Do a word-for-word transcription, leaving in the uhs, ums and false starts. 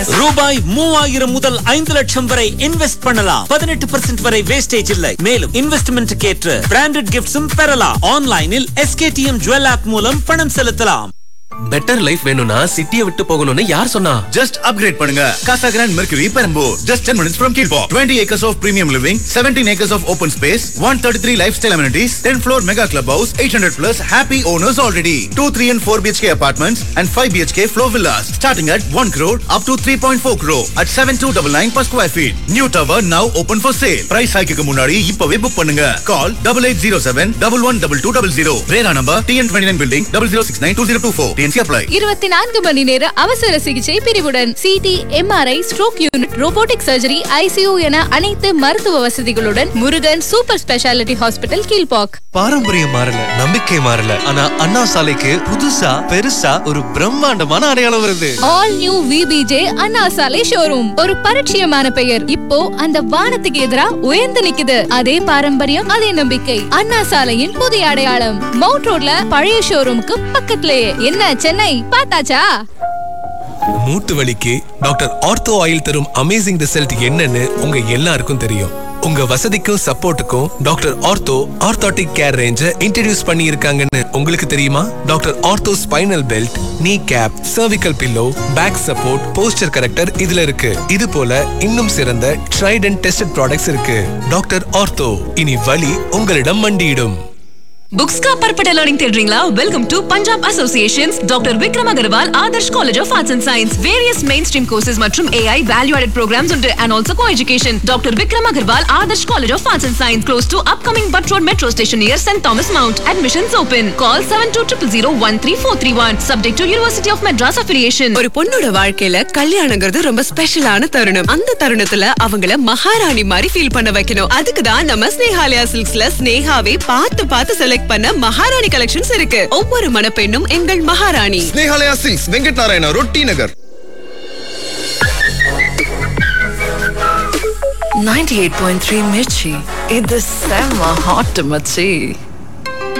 ரூபாய் மூவாயிரம் முதல் ஐந்து லட்சம் வரை இன்வெஸ்ட் பண்ணலாம். பதினெட்டு பர்சன்ட் வரை வேஸ்டேஜ் இல்லை. மேலும் இன்வெஸ்ட்மெண்ட் ஏற்ற பிராண்டட் கிஃப்ட்ஸும் பெறலாம். ஆன்லைனில் எஸ்கேடிஎம் ஜுவல் ஆப் மூலம் பணம் செலுத்தலாம். பெட்டர் லைஃப் வேணும்னா சிட்டியை விட்டு போகணும்னு யார் சொன்னா? Just upgrade பண்ணுங்க. Casa Grand Mercury Perambur, just ten minutes from Kilpaw. twenty acres of premium living, seventeen acres of open space, one thirty-three lifestyle amenities, ten floor mega clubhouse, eight hundred plus happy owners already. two, three and four B H K apartments and five B H K floor villas starting at one crore up to three point four crore at seven two nine nine per square feet. New tower now open for sale. Price hike க்கு முன்னாடி இப்பவே book பண்ணுங்க. Call eight eight zero seven one one two two zero zero. Rera number T N twenty-nine building zero zero six nine two zero two four. இருபத்தி நான்கு மணி நேர அவசர சிகிச்சை பிரிவுடன் CD, MRI, stroke unit, robotic surgery, ICU என அனைத்து மருத்துவ வசதிகளுடன் Murugan super speciality hospital Kilpauk. பாரம்பரியம் மாறல, நம்பிக்கை மாறல, ஆனா அண்ணா சாலைக்கு புதுசா பெருசா ஒரு பிரம்மாண்டமான அடையாளம் வருது. ஆல் நியூ விபிஜே அண்ணா சாலை ஷோரூம். ஒரு பரிச்சயமான பெயர் இப்போ அந்த வானத்துக்கு எதிரா உயர்ந்து நிக்குது. அதே பாரம்பரியம், அதே நம்பிக்கை. அண்ணா சாலையின் புதிய அடையாளம் மவுண்ட் ரோட்ல பழைய ஷோரூமுக்கு பக்கத்திலேயே. என்ன சென்னை பார்த்தாச்சா? மூட்டு வலிக்கு டாக்டர் ஆர்த்தோ ஆயில் தரும் அமேசிங் ரிசல்ட் என்னன்னு உங்க எல்லாருக்கும் தெரியும். உங்க வசதிக்கும் சப்போர்ட்டுக்கும் doctor ortho orthotic care ரேஞ்ச introduce பண்ணி இருக்காங்கன்னு உங்களுக்கு தெரியுமா? டாக்டர் ஆர்த்தோ ஸ்பைனல் பெல்ட், நீ gap, cervical pillow, back support, poster character இதுல இருக்கு. இது போல இன்னும் சிறந்த ட்ரைட் அண்ட் டெஸ்டட் ப்ராடக்ட்ஸ் இருக்கு. டாக்டர் ஆர்த்தோ, இனி வலி உங்களிடம் மண்டியிடும். Books का परपटा learning தேடுறீங்களா? Welcome to Punjab Association's Doctor Vikram Agarwal Adarsh College of Arts and Science. Various mainstream courses மற்றும் A I value added programs உண்டு and also co-education. Doctor Vikram Agarwal Adarsh College of Arts and Science close to upcoming Butt Road Metro Station near Saint Thomas Mount. Admissions open. Call seven two zero zero one three four three one. Subject to University of Madras affiliation. ஒரு பொண்ணோட வாழ்க்கையில கல்யாணங்கிறது ரொம்ப ஸ்பெஷலான தருணம். அந்த தருணத்துல அவங்கள மகாராணி மாதிரி ஃபீல் பண்ண வைக்கணும். அதுக்கு தான் நம்ம ஸ்னேஹாலயா சில்க்ஸ்ல ஸ்னேகாவே பார்த்து பார்த்து செலக்ட் பண்ண மகாராணி கலெக்ஷன்ஸ் இருக்கு. ஒவ்வொரு மணப்பெண்ணும் எங்கள் மகாராணி. Snehalaya silks, Venkat Narayana road, D நகர். ninety-eight point three Mirchi. இது செம்ம ஹாட் மச்சி.